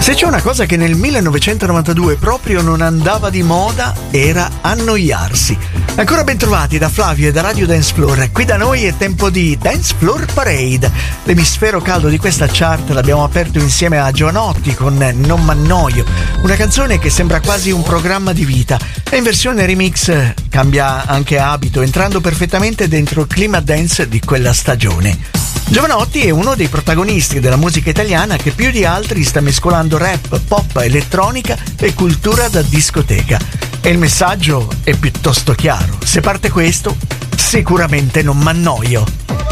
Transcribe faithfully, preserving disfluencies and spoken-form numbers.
Se c'è una cosa che nel millenovecentonovantadue proprio non andava di moda era annoiarsi. Ancora ben trovati da Flavio e da Radio Dance Floor. Qui da noi è tempo di Dance Floor Parade. L'emisfero caldo di questa chart l'abbiamo aperto insieme a Giovanotti con Non m'annoio, una canzone che sembra quasi un programma di vita e in versione remix cambia anche abito, entrando perfettamente dentro il clima dance di quella stagione. Giovanotti è uno dei protagonisti della musica italiana che più di altri sta mescolando rap, pop, elettronica e cultura da discoteca. E il messaggio è piuttosto chiaro. Se parte questo, sicuramente non m'annoio.